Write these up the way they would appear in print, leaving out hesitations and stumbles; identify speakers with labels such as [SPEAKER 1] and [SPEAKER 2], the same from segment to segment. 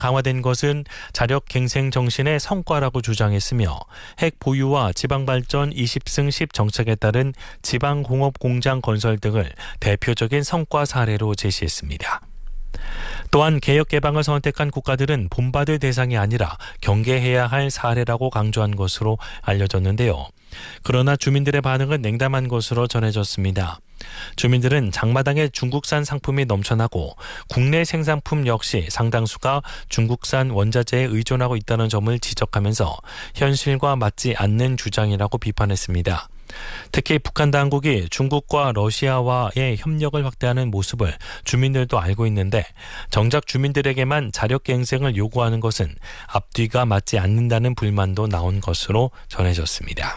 [SPEAKER 1] 강화된 것은 자력갱생 정신의 성과라고 주장했으며 핵 보유와 지방발전 20승 10 정책에 따른 지방공업공장 건설 등을 대표적인 성과 사례로 제시했습니다. 또한 개혁 개방을 선택한 국가들은 본받을 대상이 아니라 경계해야 할 사례라고 강조한 것으로 알려졌는데요. 그러나 주민들의 반응은 냉담한 것으로 전해졌습니다. 주민들은 장마당에 중국산 상품이 넘쳐나고 국내 생산품 역시 상당수가 중국산 원자재에 의존하고 있다는 점을 지적하면서 현실과 맞지 않는 주장이라고 비판했습니다. 특히 북한 당국이 중국과 러시아와의 협력을 확대하는 모습을 주민들도 알고 있는데 정작 주민들에게만 자력갱생을 요구하는 것은 앞뒤가 맞지 않는다는 불만도 나온 것으로 전해졌습니다.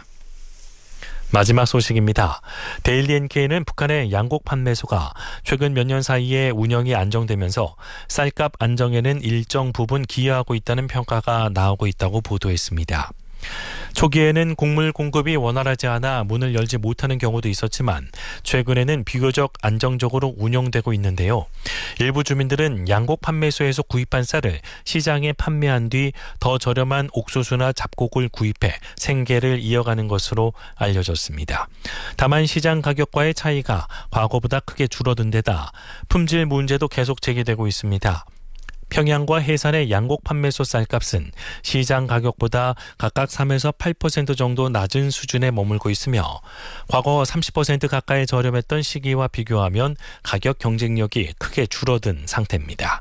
[SPEAKER 1] 마지막 소식입니다. 데일리 NK는 북한의 양곡 판매소가 최근 몇 년 사이에 운영이 안정되면서 쌀값 안정에는 일정 부분 기여하고 있다는 평가가 나오고 있다고 보도했습니다. 초기에는 곡물 공급이 원활하지 않아 문을 열지 못하는 경우도 있었지만 최근에는 비교적 안정적으로 운영되고 있는데요. 일부 주민들은 양곡 판매소에서 구입한 쌀을 시장에 판매한 뒤 더 저렴한 옥수수나 잡곡을 구입해 생계를 이어가는 것으로 알려졌습니다. 다만 시장 가격과의 차이가 과거보다 크게 줄어든 데다 품질 문제도 계속 제기되고 있습니다. 평양과 해산의 양곡 판매소 쌀값은 시장 가격보다 각각 3에서 8% 정도 낮은 수준에 머물고 있으며 과거 30% 가까이 저렴했던 시기와 비교하면 가격 경쟁력이 크게 줄어든 상태입니다.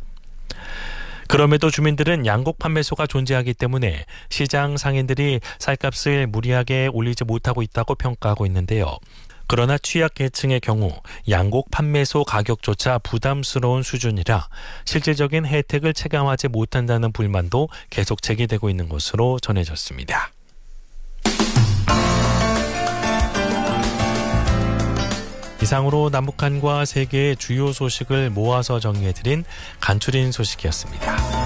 [SPEAKER 1] 그럼에도 주민들은 양곡 판매소가 존재하기 때문에 시장 상인들이 쌀값을 무리하게 올리지 못하고 있다고 평가하고 있는데요. 그러나 취약계층의 경우 양곡 판매소 가격조차 부담스러운 수준이라 실질적인 혜택을 체감하지 못한다는 불만도 계속 제기되고 있는 것으로 전해졌습니다. 이상으로 남북한과 세계의 주요 소식을 모아서 정리해드린 간추린 소식이었습니다.